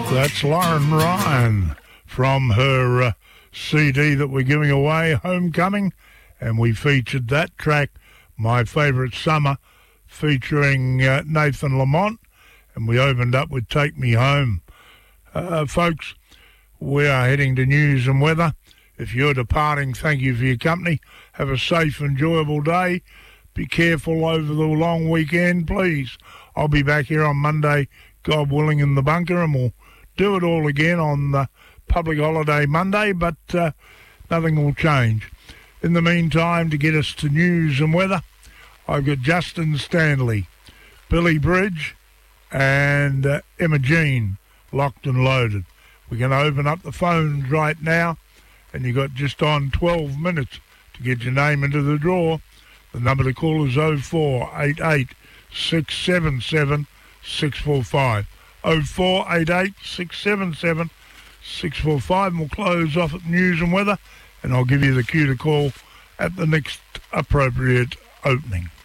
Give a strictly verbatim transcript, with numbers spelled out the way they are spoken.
That's Lauren Ryan from her uh, C D that we're giving away, Homecoming, and we featured that track, My Favourite Summer, featuring uh, Nathan Lamont, and we opened up with Take Me Home. Uh, folks, we are heading to news and weather. If you're departing, thank you for your company. Have a safe, enjoyable day. Be careful over the long weekend, please. I'll be back here on Monday, God willing, in the bunker, and we'll do it all again on the public holiday Monday, but uh, nothing will change. In the meantime, to get us to news and weather, I've got Justin Stanley, Billy Bridge, and uh, Emma Jean locked and loaded. We're going to open up the phones right now, and you've got just on twelve minutes to get your name into the draw. The number to call is oh four eight eight, six seven seven, six four five. oh four eight eight, six seven seven, six four five, and we'll close off at news and weather, and I'll give you the cue to call at the next appropriate opening.